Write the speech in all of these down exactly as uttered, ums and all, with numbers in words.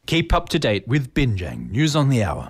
Keep up to date with Binjang News on the Hour.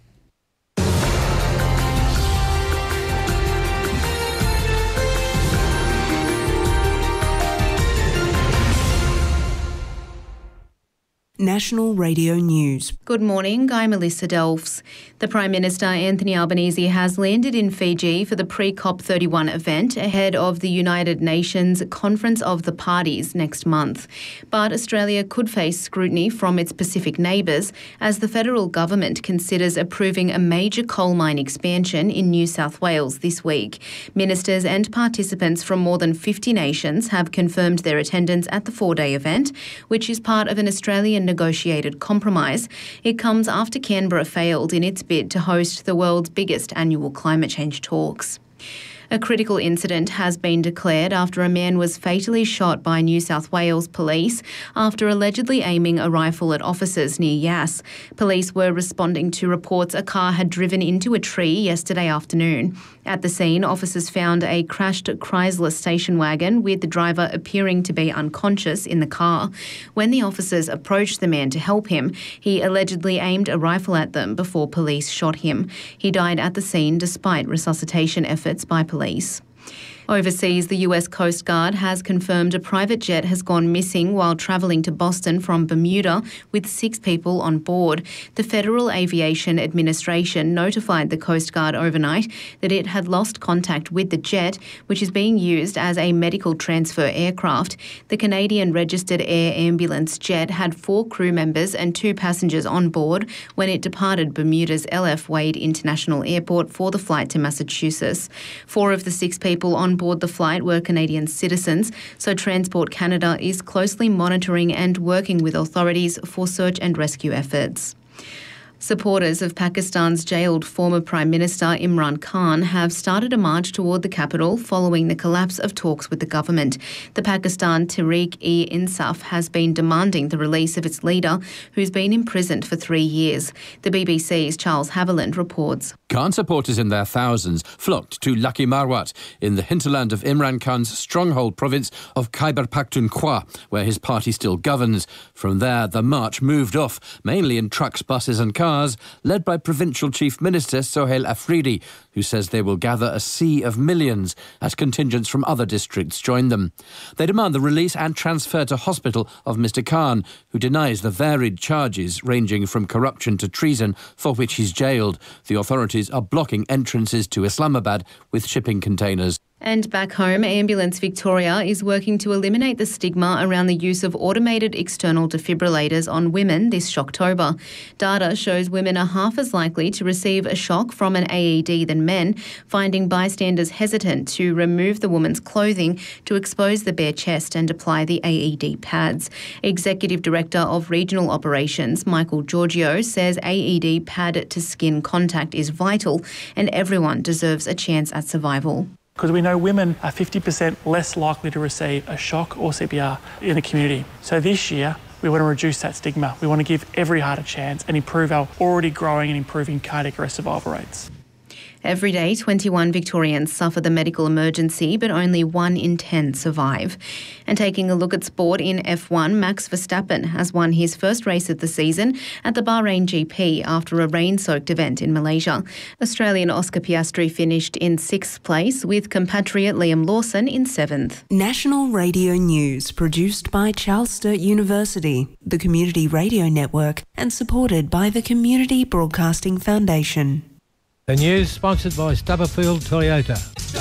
National Radio News. Good morning, I'm Melissa Delfs. The Prime Minister Anthony Albanese has landed in Fiji for the pre-COP thirty-one event ahead of the United Nations Conference of the Parties next month. But Australia could face scrutiny from its Pacific neighbours as the federal government considers approving a major coal mine expansion in New South Wales this week. Ministers and participants from more than fifty nations have confirmed their attendance at the four-day event, which is part of an Australian negotiated compromise. It comes after Canberra failed in its bid to host the world's biggest annual climate change talks. A critical incident has been declared after a man was fatally shot by New South Wales police after allegedly aiming a rifle at officers near Yass. Police were responding to reports a car had driven into a tree yesterday afternoon. At the scene, officers found a crashed Chrysler station wagon with the driver appearing to be unconscious in the car. When the officers approached the man to help him, he allegedly aimed a rifle at them before police shot him. He died at the scene despite resuscitation efforts by police. Police. Overseas, the U S Coast Guard has confirmed a private jet has gone missing while travelling to Boston from Bermuda with six people on board. The Federal Aviation Administration notified the Coast Guard overnight that it had lost contact with the jet, which is being used as a medical transfer aircraft. The Canadian registered air ambulance jet had four crew members and two passengers on board when it departed Bermuda's L F Wade International Airport for the flight to Massachusetts. Four of the six people on board the flight were Canadian citizens, so Transport Canada is closely monitoring and working with authorities for search and rescue efforts. Supporters of Pakistan's jailed former Prime Minister Imran Khan have started a march toward the capital following the collapse of talks with the government. The Pakistan Tehreek-e-Insaf has been demanding the release of its leader, who's been imprisoned for three years. The B B C's Charles Haviland reports. Khan supporters in their thousands flocked to Lucky Marwat in the hinterland of Imran Khan's stronghold province of Khyber Pakhtunkhwa, where his party still governs. From there, the march moved off, mainly in trucks, buses and cars, led by Provincial Chief Minister Sohail Afridi, who says they will gather a sea of millions as contingents from other districts join them. They demand the release and transfer to hospital of Mister Khan, who denies the varied charges ranging from corruption to treason for which he's jailed. The authorities are blocking entrances to Islamabad with shipping containers. And back home, Ambulance Victoria is working to eliminate the stigma around the use of automated external defibrillators on women this Shocktober. Data shows women are half as likely to receive a shock from an A E D than men, finding bystanders hesitant to remove the woman's clothing to expose the bare chest and apply the A E D pads. Executive Director of Regional Operations, Michael Giorgio, says A E D pad-to-skin contact is vital and everyone deserves a chance at survival. Because we know women are fifty percent less likely to receive a shock or C P R in a community. So this year, we want to reduce that stigma. We want to give every heart a chance and improve our already growing and improving cardiac arrest survival rates. Every day, twenty-one Victorians suffer the medical emergency, but only one in ten survive. And taking a look at sport in F one, Max Verstappen has won his first race of the season at the Bahrain G P after a rain-soaked event in Malaysia. Australian Oscar Piastri finished in sixth place, with compatriot Liam Lawson in seventh. National Radio News, produced by Charles Sturt University, the Community Radio Network, and supported by the Community Broadcasting Foundation. The news sponsored by Stubberfield Toyota.